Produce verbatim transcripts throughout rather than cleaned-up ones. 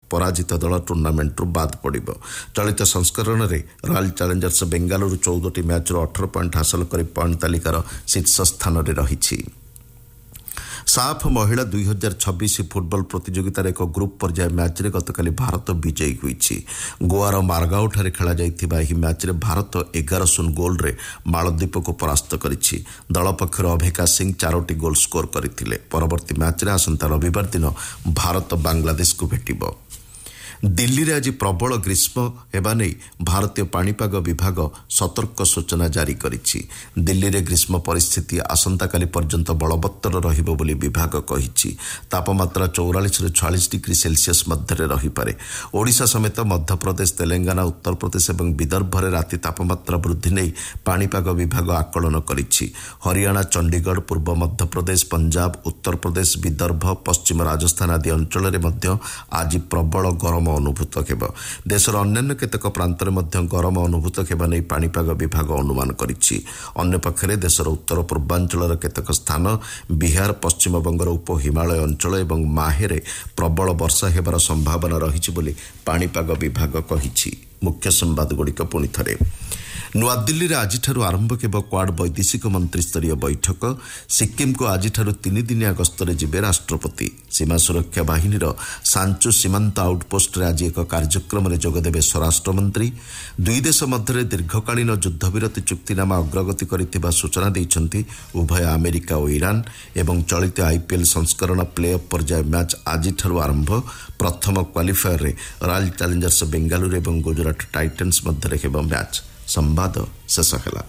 पराजित दल टूर्नामेंट बाद पड़िब। चलित संस्करण में रॉयल चैलेंजर्स बेंगालुरु चौदह मैच अठारह पॉइंट हासिल कर पॉइंट तालिकार शीर्ष स्थान में रही। साफ महिला दुई हजार छब्बीस फुटबल प्रतियोगितार एक ग्रुप पर्याय मैच रे गतकाली भारत विजयी होईछि। गोवार मारगांव ठारे खेला जाइथिबा एही मैच रे भारत एगार शून्य गोल रे मालद्वीप को परास्त करिछि। दल पक्षर अभिका सिंह चारोटी गोल स्कोर करथिले। परवर्ती मैच रे आसंता रविवार दिन भारत बांग्लादेश को भेटिबो। दिल्ली रे आज प्रबल ग्रीष्म हेबा नै भारतीय पाणीपाग विभाग सतर्क सूचना जारी करिछि। दिल्ली रे ग्रीष्म परिस्थिति आसंता काली पर्यंत बलवत्तर रहिबो बोली विभाग कहिछि। तापमात्रा चौवालीस रे छियालीस डिग्री सेल्सियस मध्य रही पारे। ओडिशा समेत मध्य प्रदेश, तेलंगाना, उत्तर प्रदेश एवं विदर्भ रे राति तापमात्रा वृद्धि नै पाणीपाग विभाग आकलन करिछि। हरियाणा, चंडीगढ़, पूर्व मध्य प्रदेश, पंजाब, उत्तर प्रदेश, विदर्भ, पश्चिम राजस्थान आदि अंचल रे मध्य आज प्रबल गरम अनुभूत हेब। देशर अन्यान्य केतक प्रांत में गरम अनुभूत हेबा नै पाणीपाग विभाग अनुमान करिछि। अन्य पक्षरे देशर उत्तर पूर्वांचल केतक स्थान, बिहार, पश्चिम बंगर उप हिमालय अंचल एवं माहेरे प्रबल वर्षा हेबार संभावना रहिछि बोली पाणीपाग विभाग कहिछि। मुख्य संवाद गुड़िक पुणी थरे। नुआदिल्ली रे आजिठारु आरंभ हेब क्वाड वैदेशिक मंत्री स्तरीय बैठक। सिक्किम को आजिठारु तीन दिनिया गस्तरे जिबे राष्ट्रपति। सीमा सुरक्षा बाहिनीर सांचो सीमांत आउटपोस्ट रे आज एक कार्यक्रम में जोगदेवे स्वराष्ट्र मंत्री। दुई देश मध्य दीर्घकालीन युद्धविरति चुक्तिनामा अग्रगति करिथिबा सूचना दैछन्ति उभय अमेरिका और ईरान। एवं चलित आईपीएल संस्करण प्ले ऑफ पर्याय मैच आजिठारु आरंभ। प्रथम क्वालिफायर रे रॉयल चैलेंजर्स बेंगालुरु एवं गुजरात टाइटन्स मध्य हेब मैच। संवाद शेष ହେଲା।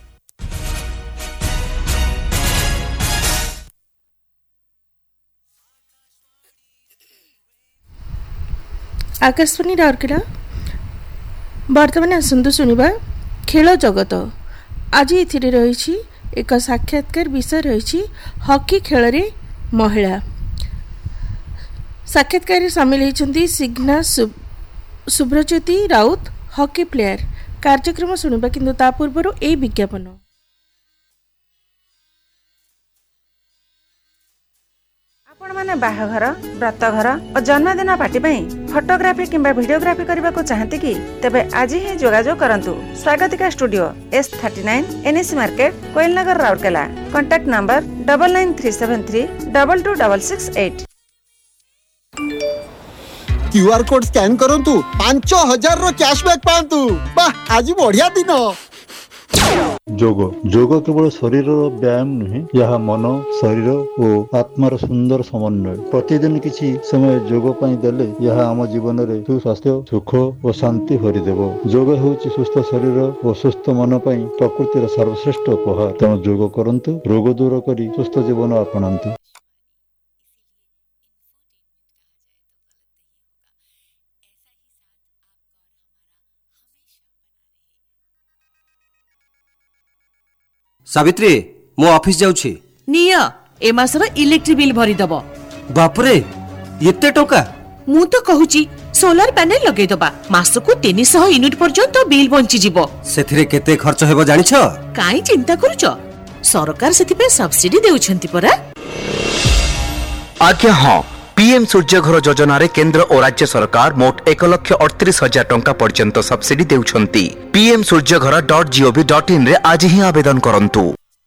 आकाशवाणी राउरकेला वर्तमान आसंतु सुनिबा खेल जगत। आज एथिरे रहिछि एक साक्षात्कार विषय रहिछि हॉकी खेल रे महिला। साक्षात्कार सामिल होइछन्ती सिग्ना सुब्रज्योति राउत, हॉकी प्लेयर। कार्यक्रम शुणा किंतु ता पूर्व ए विज्ञापन। आपण माने बाहाघर, व्रतघर और जन्मदिन पार्टी फोटोग्राफी किंबा वीडियोग्राफी करने को चाहते कि तेबे आज ही जोगाजोग करंतु। स्वागतिका studio S thirty nine NAC market, कोइलनगर, Rourkela. Contact number double nine three seven three double two double six eight. QR code scan करंतु पांच हजार रो कैशबैक पांतु। वाह आज बढ़िया दिन। जोग जोग केवल शरीर व्यायाम नुहे, यह मन, शरीर और आत्मार सुंदर समन्वय। प्रतिदिन किसी समय जोग पाई देले यह आम जीवन रे सुस्वास्थ्य, सुख और शांति भरिदेव। जोग होउछि सुस्थ शरीर और सुस्थ मन पाई प्रकृतिर सर्वश्रेष्ठ उपहार। तेणु जोग करंतु, रोग दूर करी सुस्थ जीवन अपनांतु। सावित्री मो ऑफिस जाउछि। निया ए मासर इलेक्ट्रिक बिल भरि दबो। बाप रे एते टोका। मु तो कहूची सोलर पैनल लगे दबा, मासको तीन सौ यूनिट पर्यंत बिल बंची जिवो। सेथिरे केते खर्च हेबो जानि छ? काई चिंता करूछ, सरकार सेति पे सब्सिडी देउछंती परा। आज्ञा हां, पीएम सूर्य घर योजना रे केंद्र और राज्य सरकार मोट एक लक्ष अड़तीस हजार टंका पर्यंत सब्सिडी देउछंती। पीएम सूर्य घर डॉट जीओवी डॉट इन रे आज ही आवेदन करंतु।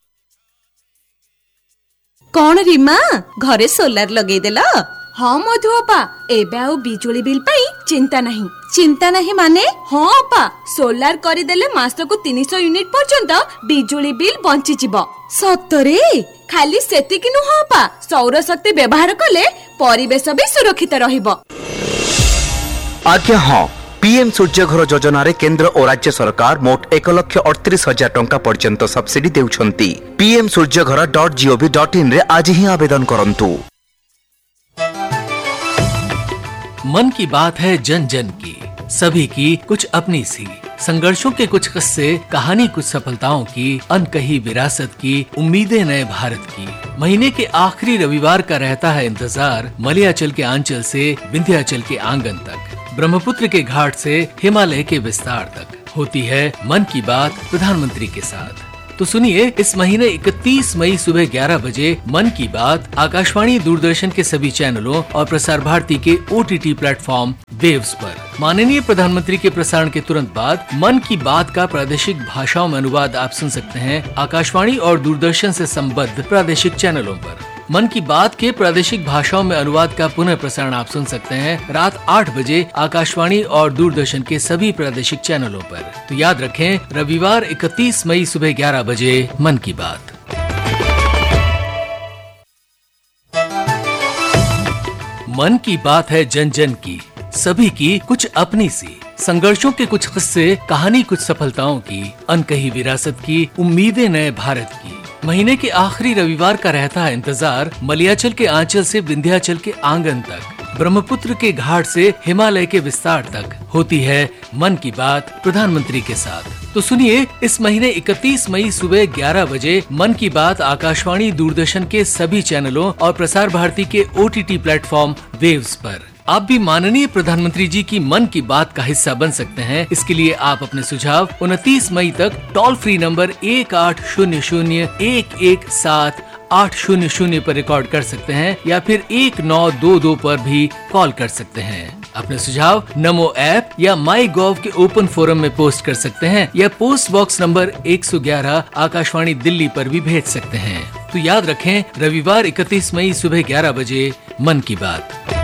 कौन रीमा घरे सोलर लगे देला? हाँ मधु अपा, एबे आउ बिजुली बिल पाई चिंता नहीं। चिंता नहीं माने? हाँ अपा, सोलर करिदेले मासको तीन सौ यूनिट पर्यंत बिजुली बिल बंची जिवो। सतरे? खाली सेतिकी नुह अपा, सौर शक्ति व्यवहार कले परिवेश भी सुरक्षित रहिबो। आज्ञा हां, पीएम सूर्य घर योजना रे केंद्र और राज्य सरकार मोट एक लक्ष अड़तीस हजार टंका पर्यंत सब्सिडी देउछंती। पीएम सूर्य घर डॉट जीओवी डॉट इन रे आज ही आवेदन करंतु। मन की बात है जन जन की, सभी की कुछ अपनी सी। संघर्षों के कुछ किस्से, कहानी कुछ सफलताओं की, अनकही विरासत की, उम्मीदें नए भारत की। महीने के आखिरी रविवार का रहता है इंतजार, मलयाचल के आंचल से विंध्याचल के आंगन तक, ब्रह्मपुत्र के घाट से हिमालय के विस्तार तक। होती है मन की बात प्रधानमंत्री के साथ। तो सुनिए इस महीने इकतीस मई सुबह ग्यारह बजे मन की बात आकाशवाणी दूरदर्शन के सभी चैनलों और प्रसार भारती के ओटीटी प्लेटफॉर्म वेव्स पर। माननीय प्रधानमंत्री के प्रसारण के तुरंत बाद मन की बात का प्रादेशिक भाषाओं में अनुवाद आप सुन सकते हैं आकाशवाणी और दूरदर्शन से संबद्ध प्रादेशिक चैनलों पर। मन की बात के प्रादेशिक भाषाओं में अनुवाद का पुनः प्रसारण आप सुन सकते हैं रात आठ बजे आकाशवाणी और दूरदर्शन के सभी प्रादेशिक चैनलों पर। तो याद रखें, रविवार इकतीस मई सुबह ग्यारह बजे मन की बात। मन की बात है जन जन की, सभी की कुछ अपनी सी। संघर्षों के कुछ किस्से, कहानी कुछ सफलताओं की, अनकही विरासत की, उम्मीदें नए भारत की। महीने के आखिरी रविवार का रहता है इंतजार मलयाचल के आंचल से विंध्याचल के आंगन तक, ब्रह्मपुत्र के घाट से हिमालय के विस्तार तक होती है मन की बात प्रधानमंत्री के साथ। तो सुनिए इस महीने इकतीस मई सुबह ग्यारह बजे मन की बात आकाशवाणी दूरदर्शन के सभी चैनलों और प्रसार भारती के ओटीटी प्लेटफॉर्म वेव्स पर। आप भी माननीय प्रधानमंत्री जी की मन की बात का हिस्सा बन सकते हैं। इसके लिए आप अपने सुझाव उनतीस मई तक टोल फ्री नंबर एक आठ शून्य शून्य एक एक सात आठ शून्य शून्य पर रिकॉर्ड कर सकते हैं या फिर एक नौ दो दो पर भी कॉल कर सकते हैं। अपने सुझाव नमो ऐप या माई गॉव के ओपन फोरम में पोस्ट कर सकते हैं या पोस्ट बॉक्स नंबर एक सौ ग्यारह आकाशवाणी दिल्ली पर भी भेज सकते हैं। तो याद रखें, रविवार इकतीस मई सुबह ग्यारह बजे मन की बात।